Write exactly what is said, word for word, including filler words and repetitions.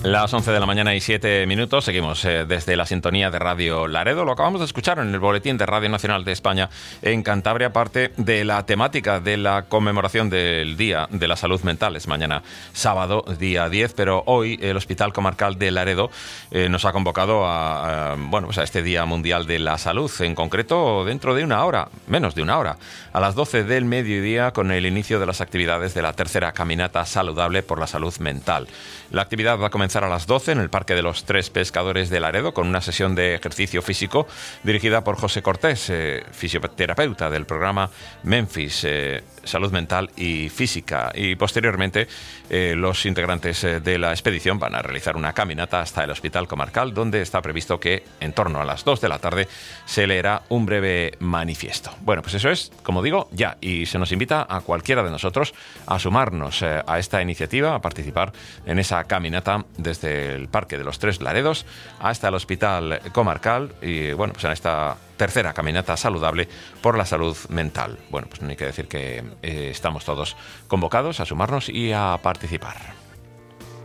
Las once de la mañana y siete minutos, seguimos eh, desde la sintonía de Radio Laredo. Lo acabamos de escuchar en el boletín de Radio Nacional de España en Cantabria, parte de la temática de la conmemoración del Día de la Salud Mental. Es mañana sábado, día diez, pero hoy el Hospital Comarcal de Laredo eh, nos ha convocado a, a, bueno, pues a este Día Mundial de la Salud, en concreto dentro de una hora, menos de una hora, a las doce del mediodía, con el inicio de las actividades de la tercera caminata saludable por la salud mental. La actividad va a comenzar a las doce en el Parque de los Tres Pescadores de Laredo, con una sesión de ejercicio físico dirigida por José Cortés, eh, fisioterapeuta del programa Memphis, eh, Salud Mental y Física. Y posteriormente eh, los integrantes eh, de la expedición van a realizar una caminata hasta el Hospital Comarcal, donde está previsto que en torno a las dos de la tarde se leerá un breve manifiesto. Bueno, pues eso es, como digo, ya. Y se nos invita a cualquiera de nosotros a sumarnos eh, a esta iniciativa, a participar en esa caminata desde el Parque de los Tres Laredos hasta el Hospital Comarcal y, bueno, pues en esta tercera caminata saludable por la salud mental. Bueno, pues no hay que decir que eh, estamos todos convocados a sumarnos y a participar.